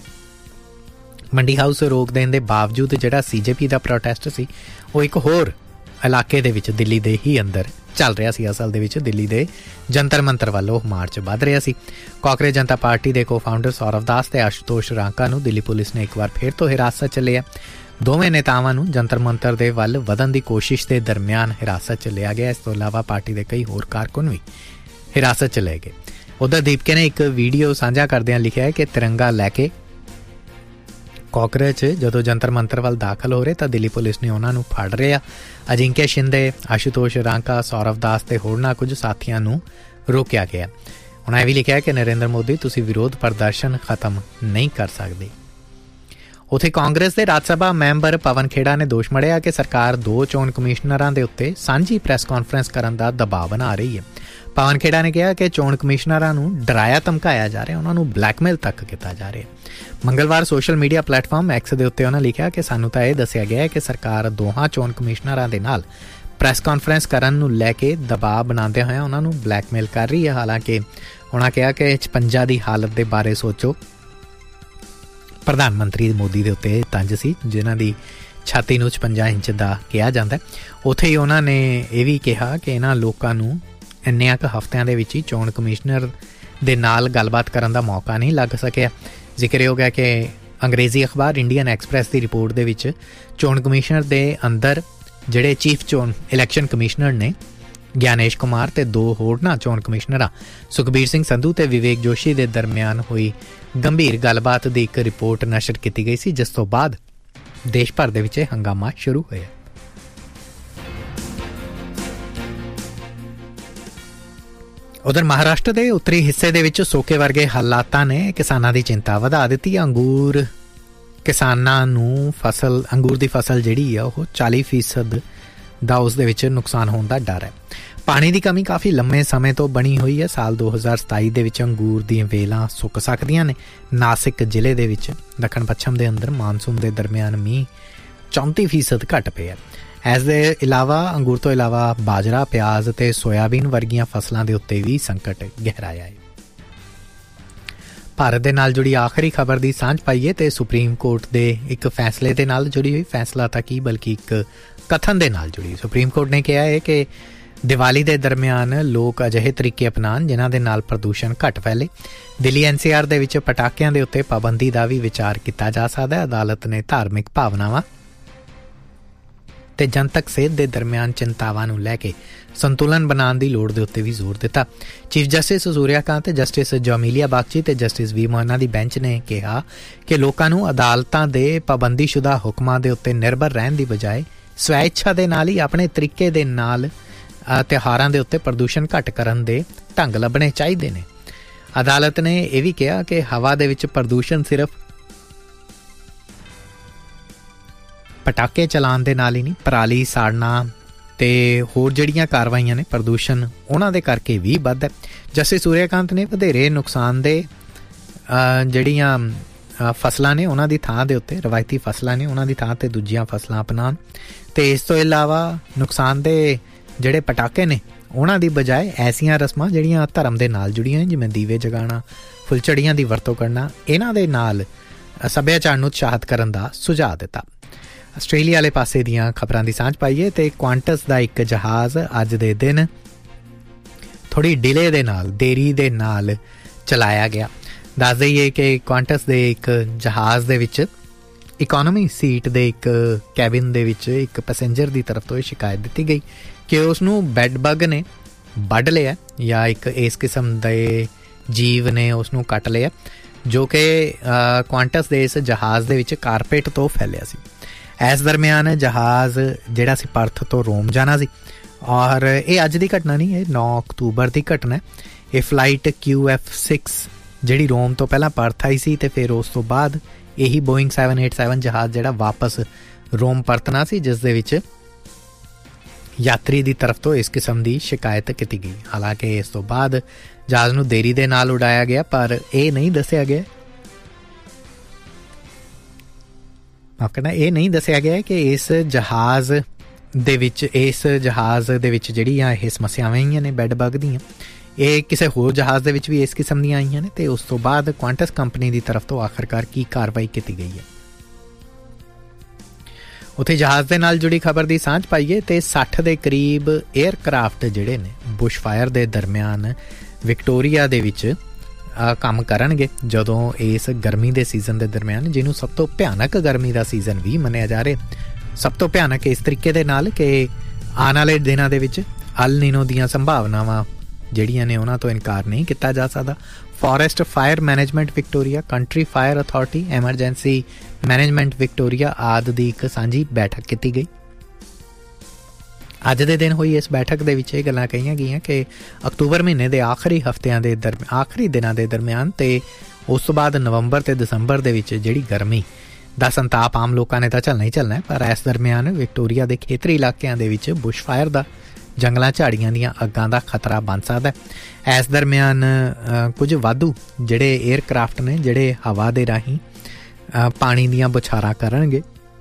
ਮੰਡੀ ਹਾਊਸ ਰੋਕ ਦੇਣ ਦੇ ਬਾਵਜੂਦ ਜਿਹੜਾ ਸੀ ਜੇ ਪੀ ਦਾ ਪ੍ਰੋਟੈਸਟ ਸੀ ਉਹ ਇੱਕ ਹੋਰ ਇਲਾਕੇ ਦੇ ਵਿੱਚ ਦਿੱਲੀ ਦੇ ਹੀ ਅੰਦਰ ਚੱਲ ਰਿਹਾ ਸੀ। ਅਸਲ ਦੇ ਵਿੱਚ ਦਿੱਲੀ ਦੇ ਜੰਤਰ ਮੰਤਰ ਵੱਲ ਉਹ ਮਾਰਚ ਵੱਧ ਰਿਹਾ ਸੀ। ਕਾਂਗਰਸ ਜਨਤਾ ਪਾਰਟੀ ਦੇ ਕੋ ਫਾਊਂਡਰ ਸੌਰਵ ਦਾਸ ਤੇ ਆਸ਼ੂਤੋਸ਼ ਰਾਂਕਾ ਨੂੰ ਦਿੱਲੀ ਪੁਲਿਸ ਨੇ ਇੱਕ ਵਾਰ ਫਿਰ ਤੋਂ ਹਿਰਾਸਤ 'ਚ ਲਿਆ। ਦੋਵੇਂ ਨੇਤਾਵਾਂ ਨੂੰ ਜੰਤਰ ਮੰਤਰ ਦੇ ਵੱਲ ਵਧਣ ਦੀ ਕੋਸ਼ਿਸ਼ ਦੇ ਦਰਮਿਆਨ ਹਿਰਾਸਤ 'ਚ ਲਿਆ ਗਿਆ। ਇਸ ਤੋਂ ਇਲਾਵਾ ਪਾਰਟੀ ਦੇ ਕਈ ਹੋਰ ਕਾਰਕੁਨ ਵੀ ਹਿਰਾਸਤ 'ਚ ਲਏ ਗਏ। ਉੱਧਰ ਦੀਪਕੇ ਨੇ ਇੱਕ ਵੀਡੀਓ ਸਾਂਝਾ ਕਰਦਿਆਂ ਲਿਖਿਆ ਹੈ ਕਿ ਤਿਰੰਗਾ ਲੈ ਕੇ ਕਾਂਗਰਸ 'ਚ ਜਦੋਂ ਜੰਤਰ ਮੰਤਰ ਵੱਲ ਦਾਖਲ ਹੋ ਰਹੇ ਤਾਂ ਦਿੱਲੀ ਪੁਲਿਸ ਨੇ ਉਹਨਾਂ ਨੂੰ ਫੜ ਰਿਹਾ। ਅਜਿੰਕਿਆ ਸ਼ਿੰਦੇ, ਆਸ਼ੂਤੋਸ਼ ਰਾਂਕਾ, ਸੌਰਵ ਦਾਸ ਤੇ ਹੋਰਨਾਂ ਕੁਝ ਸਾਥੀਆਂ ਨੂੰ ਰੋਕਿਆ ਗਿਆ। ਉਹਨਾਂ ਇਹ ਵੀ ਲਿਖਿਆ ਕਿ ਨਰਿੰਦਰ ਮੋਦੀ ਤੁਸੀਂ ਵਿਰੋਧ ਪ੍ਰਦਰਸ਼ਨ ਖਤਮ ਨਹੀਂ ਕਰ ਸਕਦੇ। ਉੱਥੇ ਕਾਂਗਰਸ ਦੇ ਰਾਜ ਸਭਾ ਮੈਂਬਰ ਪਵਨ ਖੇੜਾ ਨੇ ਦੋਸ਼ ਮੜਿਆ ਕਿ ਸਰਕਾਰ ਦੋ ਚੋਣ ਕਮਿਸ਼ਨਰਾਂ ਦੇ ਉੱਤੇ ਸਾਂਝੀ ਪ੍ਰੈਸ ਕਾਨਫਰੰਸ ਕਰਨ ਦਾ ਦਬਾਅ ਬਣਾ ਰਹੀ ਹੈ। ਪਵਨ ਖੇੜਾ ਨੇ ਕਿਹਾ ਕਿ ਚੋਣ ਕਮਿਸ਼ਨਰਾਂ ਨੂੰ ਡਰਾਇਆ ਧਮਕਾਇਆ ਜਾ ਰਿਹਾ, ਉਹਨਾਂ ਨੂੰ ਬਲੈਕਮੇਲ ਤੱਕ ਕੀਤਾ ਜਾ ਰਿਹਾ। ਮੰਗਲਵਾਰ ਸੋਸ਼ਲ ਮੀਡੀਆ ਪਲੇਟਫਾਰਮ ਐਕਸ ਦੇ ਉੱਤੇ ਉਹਨਾਂ ਲਿਖਿਆ ਕਿ ਸਾਨੂੰ ਤਾਂ ਇਹ ਦੱਸਿਆ ਗਿਆ ਹੈ ਕਿ ਸਰਕਾਰ ਦੋਹਾਂ ਚੋਣ ਕਮਿਸ਼ਨਰਾਂ ਦੇ ਨਾਲ ਪ੍ਰੈਸ ਕਾਨਫਰੰਸ ਕਰਨ ਨੂੰ ਲੈ ਕੇ ਦਬਾਅ ਬਣਾਉਂਦੇ ਹੋਏ ਉਹਨਾਂ ਨੂੰ ਬਲੈਕਮੇਲ ਕਰ ਰਹੀ ਹੈ। ਹਾਲਾਂਕਿ ਉਹਨਾਂ ਕਿਹਾ ਕਿ ਛਪੰਜਾ ਦੀ ਹਾਲਤ ਦੇ ਬਾਰੇ ਸੋਚੋ। ਪ੍ਰਧਾਨ ਮੰਤਰੀ ਮੋਦੀ ਦੇ ਉੱਤੇ ਤੰਜ ਸੀ ਜਿਨ੍ਹਾਂ ਦੀ ਛਾਤੀ ਨੂੰ ਛਪੰਜਾ ਇੰਚ ਦਾ ਕਿਹਾ ਜਾਂਦਾ। ਉੱਥੇ ਹੀ ਉਹਨਾਂ ਨੇ ਇਹ ਵੀ ਕਿਹਾ ਕਿ ਇਹਨਾਂ ਲੋਕਾਂ ਨੂੰ ਇੰਨਿਆਂ ਕੁ ਹਫ਼ਤਿਆਂ ਦੇ ਵਿੱਚ ਹੀ ਚੋਣ ਕਮਿਸ਼ਨਰ ਦੇ ਨਾਲ ਗੱਲਬਾਤ ਕਰਨ ਦਾ ਮੌਕਾ ਨਹੀਂ ਲੱਗ ਸਕਿਆ। ਜ਼ਿਕਰਯੋਗ ਹੈ ਕਿ ਅੰਗਰੇਜ਼ੀ ਅਖਬਾਰ ਇੰਡੀਅਨ ਐਕਸਪ੍ਰੈਸ ਦੀ ਰਿਪੋਰਟ ਦੇ ਵਿੱਚ ਚੋਣ ਕਮਿਸ਼ਨਰ ਦੇ ਅੰਦਰ ਜਿਹੜੇ ਚੀਫ ਚੋਣ ਇਲੈਕਸ਼ਨ ਕਮਿਸ਼ਨਰ ਨੇ ਗਿਆਨੇਸ਼ ਕੁਮਾਰ ਤੇ ਦੋ ਹੋਰਨਾਂ ਚੋਣ ਕਮਿਸ਼ਨਰਾਂ ਸੁਖਬੀਰ ਸਿੰਘ ਸੰਧੂ ਤੇ ਵਿਵੇਕ ਜੋਸ਼ੀ ਦੇ ਦਰਮਿਆਨ ਹੋਈ ਗੰਭੀਰ ਗੱਲਬਾਤ ਦੀ ਇੱਕ ਰਿਪੋਰਟ ਨਸ਼ਰ ਕੀਤੀ ਗਈ ਸੀ, ਜਿਸ ਤੋਂ ਬਾਅਦ ਦੇਸ਼ ਭਰ ਦੇ ਵਿੱਚ ਹੰਗਾਮਾ ਸ਼ੁਰੂ ਹੋਇਆ। ਉਧਰ ਮਹਾਰਾਸ਼ਟਰ ਦੇ ਉੱਤਰੀ ਹਿੱਸੇ ਦੇ ਵਿੱਚ ਸੋਕੇ ਵਰਗੇ ਹਾਲਾਤਾਂ ਨੇ ਕਿਸਾਨਾਂ ਦੀ ਚਿੰਤਾ ਵਧਾ ਦਿੱਤੀ। ਅੰਗੂਰ ਕਿਸਾਨਾਂ ਨੂੰ ਫਸਲ ਅੰਗੂਰ ਦੀ ਫਸਲ ਜਿਹੜੀ ਆ ਉਹ ਚਾਲੀ ਫੀਸਦ ਦਾ ਉਸ ਦੇ ਵਿੱਚ ਨੁਕਸਾਨ ਹੋਣ ਦਾ ਡਰ ਹੈ। ਪਾਣੀ ਦੀ ਕਮੀ ਕਾਫੀ ਲੰਮੇ ਸਮੇਂ ਤੋਂ ਬਣੀ ਹੋਈ ਹੈ। ਸਾਲ ਦੋ ਹਜ਼ਾਰ ਸਤਾਈ ਦੇ ਵਿੱਚ ਅੰਗੂਰ ਦੀਆਂ ਵੇਲਾਂ ਸੁੱਕ ਸਕਦੀਆਂ ਨੇ। ਨਾਸਿਕ ਜ਼ਿਲ੍ਹੇ ਦੇ ਵਿੱਚ ਦੱਖਣ ਪੱਛਮ ਦੇ ਅੰਦਰ ਮਾਨਸੂਨ ਦੇ ਦਰਮਿਆਨ ਮੀਂਹ ਚੌਂਤੀ ਫੀਸਦ ਘੱਟ ਪਿਆ। ਇਸ ਦੇ ਇਲਾਵਾ ਅੰਗੂਰ ਤੋਂ ਇਲਾਵਾ ਬਾਜਰਾ, ਪਿਆਜ਼ ਅਤੇ ਸੋਇਆਬੀਨ ਵਰਗੀਆਂ ਫਸਲਾਂ ਦੇ ਉੱਤੇ ਵੀ ਸੰਕਟ ਗਹਿਰਾਇਆ ਹੈ। ਭਾਰਤ ਦੇ ਨਾਲ ਜੁੜੀ ਆਖਰੀ ਖਬਰ ਦੀ ਸਾਂਝ ਪਾਈਏ ਤੇ ਸੁਪਰੀਮ ਕੋਰਟ ਦੇ ਇੱਕ ਫੈਸਲੇ ਦੇ ਨਾਲ ਜੁੜੀ ਹੋਈ। ਫੈਸਲਾ ਤਾਂ ਕੀ ਬਲਕਿ ਇੱਕ ਕਥਨ ਦੇ ਨਾਲ ਜੁੜੀ। ਸੁਪਰੀਮ ਕੋਰਟ ਨੇ ਕਿਹਾ ਹੈ ਕਿ ਦੀਵਾਲੀ ਦੇ ਦਰਮਿਆਨ ਲੋਕ ਅਜਿਹੇ ਤਰੀਕੇ ਅਪਣਾਉਣ ਜਿਨ੍ਹਾਂ ਦੇ ਨਾਲ ਪ੍ਰਦੂਸ਼ਣ ਘੱਟ ਫੈਲੇ। ਦਿੱਲੀ ਐਨ ਸੀ ਆਰ ਦੇ ਵਿੱਚ ਪਟਾਕਿਆਂ ਦੇ ਉੱਤੇ ਪਾਬੰਦੀ ਦਾ ਵੀ ਵਿਚਾਰ ਕੀਤਾ ਜਾ ਸਕਦਾ ਹੈ। ਅਦਾਲਤ ਨੇ ਧਾਰਮਿਕ ਭਾਵਨਾਵਾਂ ਤੇ ਜਨਤਕ ਸਿਹਤ ਦੇ ਦਰਮਿਆਨ ਚਿੰਤਾਵਾਂ ਨੂੰ ਲੈ ਕੇ ਸੰਤੁਲਨ ਬਣਾਉਣ ਦੀ ਲੋੜ ਦੇ ਉੱਤੇ ਵੀ ਜ਼ੋਰ ਦਿੱਤਾ। Chief justice Suryakant, justice ਜਮੀਲੀਆ Bagchi ਤੇ ਜਸਟਿਸ ਵੀ ਮੋਹਨਾ ਦੀ ਬੈਂਚ ਨੇ ਕਿਹਾ ਕਿ ਲੋਕਾਂ ਨੂੰ ਅਦਾਲਤਾਂ ਦੇ ਪਾਬੰਦੀਸ਼ੁਦਾ ਹੁਕਮਾਂ ਦੇ ਉੱਤੇ ਨਿਰਭਰ ਰਹਿਣ ਦੀ ਬਜਾਏ ਸਵੈ ਇੱਛਾ ਦੇ ਨਾਲ ਹੀ ਆਪਣੇ ਤਰੀਕੇ ਦੇ ਨਾਲ ਤਿਉਹਾਰਾਂ ਦੇ ਉੱਤੇ ਪ੍ਰਦੂਸ਼ਣ ਘੱਟ ਕਰਨ ਦੇ ਢੰਗ ਲੱਭਣੇ ਚਾਹੀਦੇ ਨੇ। ਅਦਾਲਤ ਨੇ ਇਹ ਵੀ ਕਿਹਾ ਕਿ ਹਵਾ ਦੇ ਵਿੱਚ ਪ੍ਰਦੂਸ਼ਣ ਸਿਰਫ ਪਟਾਕੇ ਚਲਾਉਣ ਦੇ ਨਾਲ ਹੀ ਨਹੀਂ, ਪਰਾਲੀ ਸਾੜਨਾ ਤੇ ਹੋਰ ਜਿਹੜੀਆਂ ਕਾਰਵਾਈਆਂ ਨੇ ਪ੍ਰਦੂਸ਼ਣ ਉਹਨਾਂ ਦੇ ਕਰਕੇ ਵੀ ਵੱਧਦਾ। ਜਸਟਿਸ ਸੂਰਿਆਕਾਂਤ ਨੇ ਵਧੇਰੇ ਨੁਕਸਾਨ ਦੇ ਜਿਹੜੀਆਂ ਫਸਲਾਂ ਨੇ ਉਹਨਾਂ ਦੀ ਥਾਂ ਦੇ ਉੱਤੇ, ਰਵਾਇਤੀ ਫਸਲਾਂ ਨੇ ਉਹਨਾਂ ਦੀ ਥਾਂ 'ਤੇ ਦੂਜੀਆਂ ਫਸਲਾਂ ਅਪਣਾਉਣ ਅਤੇ ਇਸ ਤੋਂ ਇਲਾਵਾ ਨੁਕਸਾਨ ਦੇ ਜਿਹੜੇ ਪਟਾਕੇ ਨੇ ਉਹਨਾਂ ਦੀ ਬਜਾਏ ਐਸੀਆਂ ਰਸਮਾਂ ਜਿਹੜੀਆਂ ਧਰਮ ਦੇ ਨਾਲ ਜੁੜੀਆਂ ਨੇ, ਜਿਵੇਂ ਦੀਵੇ ਜਗਾਉਣਾ, ਫੁੱਲਝੜੀਆਂ ਦੀ ਵਰਤੋਂ ਕਰਨਾ, ਇਹਨਾਂ ਦੇ ਨਾਲ ਸੱਭਿਆਚਾਰ ਨੂੰ ਉਤਸ਼ਾਹਿਤ ਕਰਨ ਦਾ ਸੁਝਾਅ ਦਿੱਤਾ। ਆਸਟ੍ਰੇਲੀਆ ਵਾਲੇ ਪਾਸੇ ਦੀਆਂ ਖਬਰਾਂ ਦੀ ਸਾਂਝ ਪਾਈਏ ਤੇ ਕੁਆਂਟਸ ਦਾ ਇੱਕ ਜਹਾਜ਼ ਅੱਜ ਦੇ ਦਿਨ ਥੋੜ੍ਹੀ ਡਿਲੇ ਦੇ ਨਾਲ, ਦੇਰੀ ਦੇ ਨਾਲ ਚਲਾਇਆ ਗਿਆ। ਦੱਸ ਦਈਏ ਕਿ ਕੁਆਂਟਸ ਦੇ ਇੱਕ ਜਹਾਜ਼ ਦੇ ਵਿੱਚ ਇਕੋਨਮੀ ਸੀਟ ਦੇ ਇੱਕ ਕੈਬਿਨ ਦੇ ਵਿੱਚ ਇੱਕ ਪੈਸੇਂਜਰ ਦੀ ਤਰਫ ਤੋਂ ਇਹ ਸ਼ਿਕਾਇਤ ਦਿੱਤੀ ਗਈ ਕਿ ਉਸ ਨੂੰ ਬੈੱਡ ਬੱਗ ਨੇ ਵੱਢ ਲਿਆ ਜਾਂ ਇੱਕ ਇਸ ਕਿਸਮ ਦੇ ਜੀਵ ਨੇ ਉਸ ਨੂੰ ਕੱਟ ਲਿਆ, ਜੋ ਕਿ ਕੁਆਂਟਸ ਦੇ ਇਸ ਜਹਾਜ਼ ਦੇ ਵਿੱਚ ਕਾਰਪੇਟ ਤੋਂ ਫੈਲਿਆ ਸੀ। ਇਸ ਦਰਮਿਆਨ ਜਹਾਜ਼ ਜਿਹੜਾ ਸੀ ਪਰਥ ਤੋਂ ਰੋਮ ਜਾਣਾ ਸੀ ਔਰ ਇਹ ਅੱਜ ਦੀ ਘਟਨਾ ਨਹੀਂ, ਇਹ ਨੌ ਅਕਤੂਬਰ ਦੀ ਘਟਨਾ ਹੈ। ਇਹ ਫਲਾਈਟ ਕਿਊ ਐਫ ਸਿਕਸ ਜਿਹੜੀ ਰੋਮ ਤੋਂ ਪਹਿਲਾਂ ਪਰਥ ਆਈ ਸੀ ਅਤੇ ਫਿਰ ਉਸ ਤੋਂ ਬਾਅਦ ਇਹੀ ਬੋਇੰਗ ਸੈਵਨ ਏਟ ਸੈਵਨ ਜਹਾਜ਼ ਜਿਹੜਾ ਵਾਪਸ ਰੋਮ ਪਰਤਣਾ ਸੀ, ਜਿਸ ਦੇ ਵਿੱਚ ਯਾਤਰੀ ਦੀ ਤਰਫ ਤੋਂ ਇਸ ਕਿਸਮ ਦੀ ਸ਼ਿਕਾਇਤ ਕੀਤੀ ਗਈ। ਹਾਲਾਂਕਿ ਇਸ ਤੋਂ ਬਾਅਦ ਜਹਾਜ਼ ਨੂੰ ਦੇਰੀ ਦੇ ਨਾਲ ਉਡਾਇਆ ਗਿਆ, ਪਰ ਇਹ ਨਹੀਂ ਦੱਸਿਆ ਗਿਆ ਆਪਣਾ ਇਹ ਨਹੀਂ ਦੱਸਿਆ ਗਿਆ ਕਿ ਇਸ ਜਹਾਜ਼ ਦੇ ਵਿੱਚ ਇਸ ਜਹਾਜ਼ ਦੇ ਵਿੱਚ ਜਿਹੜੀਆਂ ਇਹ ਸਮੱਸਿਆਵਾਂ ਆਈਆਂ ਨੇ ਬੈੱਡ ਬੱਗ ਦੀਆਂ, ਇਹ ਕਿਸੇ ਹੋਰ ਜਹਾਜ਼ ਦੇ ਵਿੱਚ ਵੀ ਇਸ ਕਿਸਮ ਦੀਆਂ ਆਈਆਂ ਨੇ ਅਤੇ ਉਸ ਤੋਂ ਬਾਅਦ ਕੁਆਂਟਸ ਕੰਪਨੀ ਦੀ ਤਰਫ ਤੋਂ ਆਖਰਕਾਰ ਕੀ ਕਾਰਵਾਈ ਕੀਤੀ ਗਈ ਹੈ। ਉੱਥੇ ਜਹਾਜ਼ ਦੇ ਨਾਲ ਜੁੜੀ ਖਬਰ ਦੀ ਸਾਂਝ ਪਾਈਏ ਤੇ ਸੱਠ ਦੇ ਕਰੀਬ ਏਅਰਕ੍ਰਾਫਟ ਜਿਹੜੇ ਨੇ ਬੁਸ਼ ਫਾਇਰ ਦੇ ਦਰਮਿਆਨ ਵਿਕਟੋਰੀਆ ਦੇ ਵਿੱਚ ਕੰਮ ਕਰਨਗੇ ਜਦੋਂ ਇਸ ਗਰਮੀ ਦੇ ਸੀਜ਼ਨ ਦੇ ਦਰਮਿਆਨ, ਜਿਹਨੂੰ ਸਭ ਤੋਂ ਭਿਆਨਕ ਗਰਮੀ ਦਾ ਸੀਜ਼ਨ ਵੀ ਮੰਨਿਆ ਜਾ ਰਿਹਾ। ਸਭ ਤੋਂ ਭਿਆਨਕ ਇਸ ਤਰੀਕੇ ਦੇ ਨਾਲ ਕਿ ਆਉਣ ਵਾਲੇ ਦਿਨਾਂ ਦੇ ਵਿੱਚ ਅਲ ਨੀਨੋ ਦੀਆਂ ਸੰਭਾਵਨਾਵਾਂ ਜਿਹੜੀਆਂ ਨੇ ਉਹਨਾਂ ਤੋਂ ਇਨਕਾਰ ਨਹੀਂ ਕੀਤਾ ਜਾ ਸਕਦਾ। Forest fire management Victoria, country fire authority, emergency management Victoria ਆਦਿ ਦੀ ਇੱਕ ਸਾਂਝੀ ਬੈਠਕ ਕੀਤੀ ਗਈ। ਅੱਜ ਦੇ ਦਿਨ ਹੋਈ ਇਸ ਬੈਠਕ ਦੇ ਵਿੱਚ ਇਹ ਗੱਲਾਂ ਕਹੀਆਂ ਗਈਆਂ ਕਿ ਅਕਤੂਬਰ ਮਹੀਨੇ ਦੇ ਆਖਰੀ ਹਫ਼ਤਿਆਂ ਦੇ ਦਰਮਿਆਨ ਆਖਰੀ ਦਿਨਾਂ ਦੇ ਦਰਮਿਆਨ ਅਤੇ ਉਸ ਤੋਂ ਬਾਅਦ ਨਵੰਬਰ ਅਤੇ ਦਸੰਬਰ ਦੇ ਵਿੱਚ ਜਿਹੜੀ ਗਰਮੀ ਦਾ ਸੰਤਾਪ ਆਮ ਲੋਕਾਂ ਨੇ ਤਾਂ ਝੱਲਣਾ ਹੀ ਝੱਲਣਾ ਹੈ, ਪਰ ਇਸ ਦਰਮਿਆਨ ਵਿਕਟੋਰੀਆ ਦੇ ਖੇਤਰੀ ਇਲਾਕਿਆਂ ਦੇ ਵਿੱਚ ਬੁਸ਼ ਫਾਇਰ ਦਾ, ਜੰਗਲਾਂ ਝਾੜੀਆਂ ਦੀਆਂ ਅੱਗਾਂ ਦਾ ਖਤਰਾ ਬਣ ਸਕਦਾ ਹੈ। ਇਸ ਦਰਮਿਆਨ ਕੁਝ ਵਾਧੂ ਜਿਹੜੇ ਏਅਰਕ੍ਰਾਫਟ ਨੇ ਜਿਹੜੇ ਹਵਾ ਦੇ ਰਾਹੀਂ ਪਾਣੀ ਦੀਆਂ ਬੁਛਾਰਾਂ ਕਰਨਗੇ,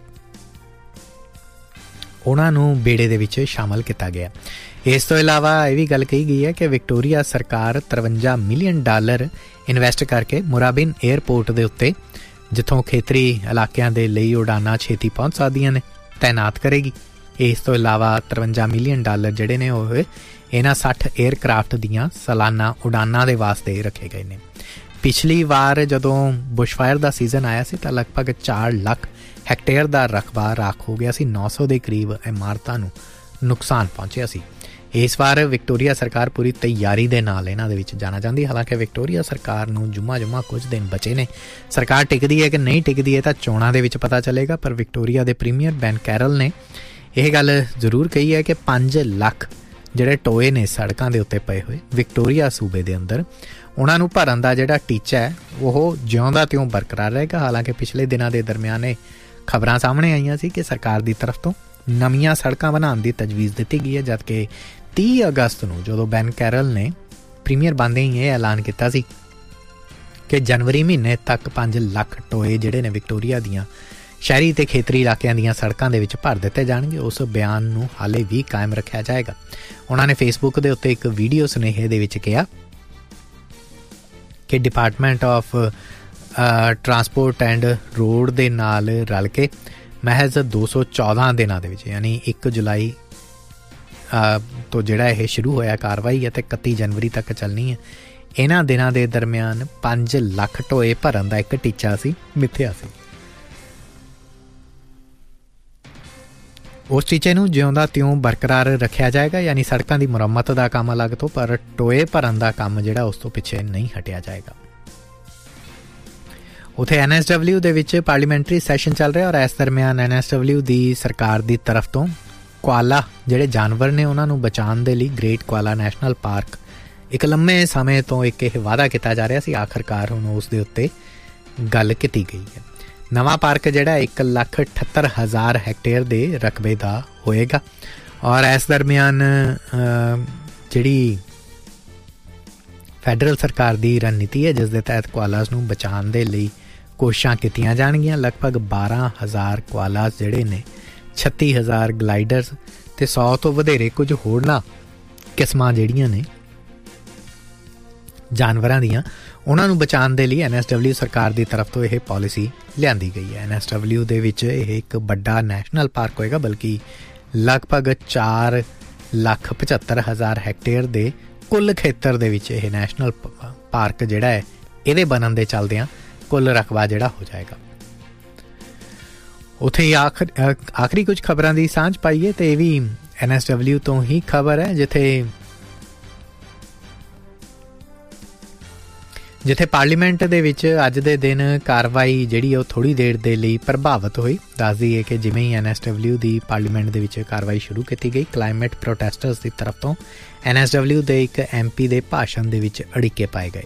ਉਹਨਾਂ ਨੂੰ ਬੇੜੇ ਦੇ ਵਿੱਚ ਸ਼ਾਮਲ ਕੀਤਾ ਗਿਆ। ਇਸ ਤੋਂ ਇਲਾਵਾ ਇਹ ਵੀ ਗੱਲ ਕਹੀ ਗਈ ਹੈ ਕਿ ਵਿਕਟੋਰੀਆ ਸਰਕਾਰ ਤਰਵੰਜਾ ਮਿਲੀਅਨ ਡਾਲਰ ਇਨਵੈਸਟ ਕਰਕੇ ਮੁਰਾਬਿਨ ਏਅਰਪੋਰਟ ਦੇ ਉੱਤੇ, ਜਿੱਥੋਂ ਖੇਤਰੀ ਇਲਾਕਿਆਂ ਦੇ ਲਈ ਉਡਾਨਾਂ ਛੇਤੀ ਪਹੁੰਚ ਸਕਦੀਆਂ ਨੇ, ਤਾਇਨਾਤ ਕਰੇਗੀ। ਇਸ ਤੋਂ ਇਲਾਵਾ ਤਰਵੰਜਾ ਮਿਲੀਅਨ ਡਾਲਰ ਜਿਹੜੇ ਨੇ ਉਹ ਇਹਨਾਂ ਸੱਠ ਏਅਰਕ੍ਰਾਫਟ ਦੀਆਂ ਸਾਲਾਨਾ ਉਡਾਨਾਂ ਦੇ ਵਾਸਤੇ ਰੱਖੇ ਗਏ ਨੇ। ਪਿਛਲੀ ਵਾਰ ਜਦੋਂ ਬੁਸ਼ਫਾਇਰ ਦਾ ਸੀਜ਼ਨ ਆਇਆ ਸੀ ਤਾਂ ਲਗਭਗ ਚਾਰ ਲੱਖ ਹੈਕਟੇਅਰ ਦਾ ਰਕਬਾ ਰਾਖ ਹੋ ਗਿਆ ਸੀ। ਨੌ ਸੌ ਦੇ ਕਰੀਬ ਇਮਾਰਤਾਂ ਨੂੰ ਨੁਕਸਾਨ ਪਹੁੰਚਿਆ ਸੀ। ਇਸ ਵਾਰ ਵਿਕਟੋਰੀਆ ਸਰਕਾਰ ਪੂਰੀ ਤਿਆਰੀ ਦੇ ਨਾਲ ਇਹਨਾਂ ਦੇ ਵਿੱਚ ਜਾਣਾ ਚਾਹੁੰਦੀ। ਹਾਲਾਂਕਿ ਵਿਕਟੋਰੀਆ ਸਰਕਾਰ ਨੂੰ ਜੁਮਾ ਜੁਮਾ ਕੁਝ ਦਿਨ ਬਚੇ ਨੇ। ਸਰਕਾਰ ਟਿਕਦੀ ਹੈ ਕਿ ਨਹੀਂ ਟਿਕਦੀ ਹੈ ਤਾਂ ਚੋਣਾਂ ਦੇ ਵਿੱਚ ਪਤਾ ਚੱਲੇਗਾ, ਪਰ ਵਿਕਟੋਰੀਆ ਦੇ ਪ੍ਰੀਮੀਅਰ ਬੈਨ ਕੈਰਲ ਨੇ ਇਹ ਗੱਲ ਜ਼ਰੂਰ ਕਹੀ ਹੈ ਕਿ ਪੰਜ ਲੱਖ ਜਿਹੜੇ ਟੋਏ ਨੇ ਸੜਕਾਂ ਦੇ ਉੱਤੇ ਪਏ ਹੋਏ ਵਿਕਟੋਰੀਆ ਸੂਬੇ ਦੇ ਅੰਦਰ, ਉਹਨਾਂ ਨੂੰ ਭਰਨ ਦਾ ਜਿਹੜਾ ਟੀਚਾ ਹੈ ਉਹ ਜਿਉਂਦਾ ਤਿਉਂ ਬਰਕਰਾਰ ਰਹੇਗਾ। ਹਾਲਾਂਕਿ ਪਿਛਲੇ ਦਿਨਾਂ ਦੇ ਦਰਮਿਆਨ ਇਹ ਖਬਰਾਂ ਸਾਹਮਣੇ ਆਈਆਂ ਸੀ ਕਿ ਸਰਕਾਰ ਦੀ ਤਰਫ ਤੋਂ ਨਵੀਆਂ ਸੜਕਾਂ ਬਣਾਉਣ ਦੀ ਤਜਵੀਜ਼ ਦਿੱਤੀ ਗਈ ਹੈ, ਜਦਕਿ ਤੀਹ ਅਗਸਤ ਨੂੰ ਜਦੋਂ ਬੈਨ ਕੈਰਲ ਨੇ ਪ੍ਰੀਮੀਅਰ ਬਣਦੇ ਹੀ ਇਹ ਐਲਾਨ ਕੀਤਾ ਸੀ ਕਿ ਜਨਵਰੀ ਮਹੀਨੇ ਤੱਕ ਪੰਜ ਲੱਖ ਟੋਏ ਜਿਹੜੇ ਨੇ ਵਿਕਟੋਰੀਆ ਦੀਆਂ ਸ਼ਹਿਰੀ ਅਤੇ ਖੇਤਰੀ ਇਲਾਕਿਆਂ ਦੀਆਂ ਸੜਕਾਂ ਦੇ ਵਿੱਚ ਭਰ ਦਿੱਤੇ ਜਾਣਗੇ, ਉਸ ਬਿਆਨ ਨੂੰ ਹਾਲੇ ਵੀ ਕਾਇਮ ਰੱਖਿਆ ਜਾਏਗਾ। ਉਹਨਾਂ ਨੇ ਫੇਸਬੁੱਕ ਦੇ ਉੱਤੇ ਇੱਕ ਵੀਡੀਓ ਸੁਨੇਹੇ ਦੇ ਵਿੱਚ ਕਿਹਾ ਕਿ department of transport and road ਦੇ ਨਾਲ ਰਲ ਕੇ ਮਹਿਜ਼ ਦੋ ਸੌ ਚੌਦਾਂ ਦਿਨਾਂ ਦੇ ਵਿੱਚ, ਯਾਨੀ ਇੱਕ ਜੁਲਾਈ ਤੋਂ ਜਿਹੜਾ ਇਹ ਸ਼ੁਰੂ ਹੋਇਆ ਕਾਰਵਾਈ ਹੈ ਅਤੇ ਇਕੱਤੀ ਜਨਵਰੀ ਤੱਕ ਚੱਲਣੀ ਹੈ, ਇਹਨਾਂ ਦਿਨਾਂ ਦੇ ਦਰਮਿਆਨ ਪੰਜ ਲੱਖ ਟੋਏ ਭਰਨ ਦਾ ਇੱਕ ਟੀਚਾ ਸੀ ਮਿੱਥਿਆ ਸੀ। ਉਸ ਟੀਚੇ ਨੂੰ ਜਿਉਂਦਾ ਤਿਉਂ ਬਰਕਰਾਰ ਰੱਖਿਆ ਜਾਏਗਾ, ਯਾਨੀ ਸੜਕਾਂ ਦੀ ਮੁਰੰਮਤ ਦਾ ਕੰਮ ਅਲੱਗ ਤੋਂ, ਪਰ ਟੋਏ ਭਰਨ ਦਾ ਕੰਮ ਜਿਹੜਾ ਉਸ ਤੋਂ ਪਿੱਛੇ ਨਹੀਂ ਹਟਿਆ ਜਾਏਗਾ। ਉੱਥੇ ਐਨ ਐਸ ਡਬਲਿਊ ਦੇ ਵਿੱਚ ਪਾਰਲੀਮੈਂਟਰੀ ਸੈਸ਼ਨ ਚੱਲ ਰਿਹਾ ਔਰ ਇਸ ਦਰਮਿਆਨ ਐਨ ਐਸ ਡਬਲਿਊ ਦੀ ਸਰਕਾਰ ਦੀ ਤਰਫ ਤੋਂ ਕੁਆਲਾ ਜਿਹੜੇ ਜਾਨਵਰ ਨੇ ਉਹਨਾਂ ਨੂੰ ਬਚਾਉਣ ਦੇ ਲਈ ਗ੍ਰੇਟ ਕੁਆਲਾ ਨੈਸ਼ਨਲ ਪਾਰਕ ਇੱਕ ਲੰਮੇ ਸਮੇਂ ਤੋਂ ਇੱਕ ਇਹ ਵਾਅਦਾ ਕੀਤਾ ਜਾ ਰਿਹਾ ਸੀ, ਆਖਰਕਾਰ ਹੁਣ ਉਸ ਦੇ ਉੱਤੇ ਗੱਲ ਕੀਤੀ ਗਈ ਹੈ। ਨਵਾਂ ਪਾਰਕ ਜਿਹੜਾ ਇੱਕ ਲੱਖ ਅਠੱਤਰ ਹਜ਼ਾਰ ਹੈਕਟੇਅਰ ਦੇ ਰਕਬੇ ਦਾ ਹੋਏਗਾ ਔਰ ਇਸ ਦਰਮਿਆਨ ਜਿਹੜੀ ਫੈਡਰਲ ਸਰਕਾਰ ਦੀ ਰਣਨੀਤੀ ਹੈ ਜਿਸ ਦੇ ਤਹਿਤ ਕੁਆਲਾਸ ਨੂੰ ਬਚਾਉਣ ਦੇ ਲਈ ਕੋਸ਼ਿਸ਼ਾਂ ਕੀਤੀਆਂ ਜਾਣਗੀਆਂ। ਲਗਭਗ ਬਾਰਾਂ ਹਜ਼ਾਰ ਕੁਆਲਾਸ ਜਿਹੜੇ ਨੇ, ਛੱਤੀ ਹਜ਼ਾਰ ਗਲਾਈਡਰਸ ਅਤੇ ਸੌ ਤੋਂ ਵਧੇਰੇ ਕੁਝ ਹੋਰਨਾਂ ਕਿਸਮਾਂ ਜਿਹੜੀਆਂ ਨੇ ਜਾਨਵਰਾਂ ਦੀਆਂ, ਉਹਨਾਂ ਨੂੰ ਬਚਾਉਣ ਦੇ ਲਈ ਐਨ ਐਸ ਡਬਲਿਊ ਸਰਕਾਰ ਦੀ ਤਰਫ ਤੋਂ ਇਹ ਪਾਲਿਸੀ ਲਿਆਂਦੀ ਗਈ ਹੈ। ਐਨ ਐਸ ਡਬਲਿਊ ਦੇ ਵਿੱਚ ਇਹ ਇੱਕ ਵੱਡਾ ਨੈਸ਼ਨਲ ਪਾਰਕ ਹੋਏਗਾ, ਬਲਕਿ ਲਗਭਗ ਚਾਰ ਲੱਖ ਪਝੱਤਰ ਹਜ਼ਾਰ ਹੈਕਟੇਅਰ ਦੇ ਕੁੱਲ ਖੇਤਰ ਦੇ ਵਿੱਚ ਇਹ ਨੈਸ਼ਨਲ ਪਾਰਕ ਜਿਹੜਾ ਹੈ ਇਹਦੇ ਬਣਨ ਦੇ ਚੱਲਦਿਆਂ ਕੁੱਲ ਰਕਬਾ ਜਿਹੜਾ ਹੋ ਜਾਏਗਾ। ਉੱਥੇ ਹੀ ਆਖਰ ਆਖਰੀ ਕੁਝ ਖਬਰਾਂ ਦੀ ਸਾਂਝ ਪਾਈਏ ਅਤੇ ਇਹ ਵੀ ਐਨ ਐਸ ਡਬਲਿਊ ਤੋਂ ਹੀ ਖਬਰ ਹੈ, ਜਿੱਥੇ ਜਿੱਥੇ ਪਾਰਲੀਮੈਂਟ ਦੇ ਵਿੱਚ ਅੱਜ ਦੇ ਦਿਨ ਕਾਰਵਾਈ ਜਿਹੜੀ ਉਹ ਥੋੜ੍ਹੀ ਦੇਰ ਦੇ ਲਈ ਪ੍ਰਭਾਵਿਤ ਹੋਈ। ਦੱਸ ਦਈਏ ਕਿ ਜਿਵੇਂ ਹੀ ਐਨ ਐਸ ਡਬਲਿਊ ਦੀ ਪਾਰਲੀਮੈਂਟ ਦੇ ਵਿੱਚ ਕਾਰਵਾਈ ਸ਼ੁਰੂ ਕੀਤੀ ਗਈ, ਕਲਾਈਮੇਟ ਪ੍ਰੋਟੈਸਟਰਸ ਦੀ ਤਰਫ ਤੋਂ ਐਨ ਐਸ ਡਬਲਿਊ ਦੇ ਇੱਕ ਐਮ ਪੀ ਦੇ ਭਾਸ਼ਣ ਦੇ ਵਿੱਚ ਅੜਿੱਕੇ ਪਾਏ ਗਏ।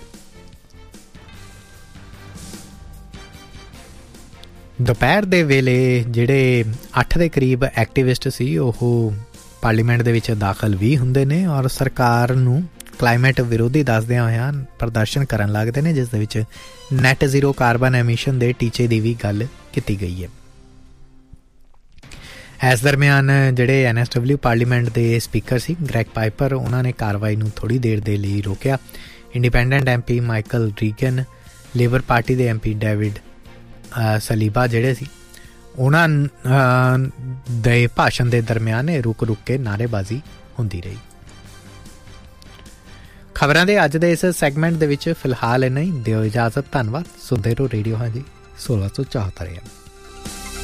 ਦੁਪਹਿਰ ਦੇ ਵੇਲੇ ਜਿਹੜੇ ਅੱਠ ਦੇ ਕਰੀਬ ਐਕਟੀਵਿਸਟ ਸੀ ਉਹ ਪਾਰਲੀਮੈਂਟ ਦੇ ਵਿੱਚ ਦਾਖਲ ਵੀ ਹੁੰਦੇ ਨੇ ਔਰ ਸਰਕਾਰ ਨੂੰ ਕਲਾਈਮੇਟ ਵਿਰੋਧੀ ਦੱਸਦਿਆਂ ਹੋਇਆਂ ਪ੍ਰਦਰਸ਼ਨ ਕਰਨ ਲੱਗਦੇ ਨੇ, ਜਿਸ ਦੇ ਵਿੱਚ ਨੈਟ ਜ਼ੀਰੋ ਕਾਰਬਨ ਐਮਿਸ਼ਨ ਦੇ ਟੀਚੇ ਦੀ ਵੀ ਗੱਲ ਕੀਤੀ ਗਈ ਹੈ। ਇਸ ਦਰਮਿਆਨ ਜਿਹੜੇ ਐਨ ਐਸ ਡਬਲਿਊ ਪਾਰਲੀਮੈਂਟ ਦੇ ਸਪੀਕਰ ਸੀ ਗ੍ਰੈਗ ਪਾਈਪਰ, ਉਹਨਾਂ ਨੇ ਕਾਰਵਾਈ ਨੂੰ ਥੋੜ੍ਹੀ ਦੇਰ ਦੇ ਲਈ ਰੋਕਿਆ। Independent M P Michael Reagan, labour party ਦੇ ਐਮ ਪੀ ਡੇਵਿਡ ਸਲੀਬਾ ਜਿਹੜੇ ਸੀ, ਉਹਨਾਂ ਦੇ ਭਾਸ਼ਣ ਦੇ ਦਰਮਿਆਨ ਰੁਕ ਰੁਕ ਕੇ ਨਾਅਰੇਬਾਜ਼ੀ ਹੁੰਦੀ ਰਹੀ। ਖਬਰਾਂ ਦੇ ਅੱਜ ਦੇ ਇਸ ਸੈਗਮੈਂਟ ਦੇ ਵਿੱਚ ਫਿਲਹਾਲ ਇੰਨਾ ਹੀ। ਦਿਓ ਇਜਾਜ਼ਤ। ਧੰਨਵਾਦ। ਸੁਣਦੇ ਰਹੋ ਰੇਡੀਓ ਹਾਂਜੀ ਸੋਲਾਂ ਸੌ ਚੌਹੱਤਰ।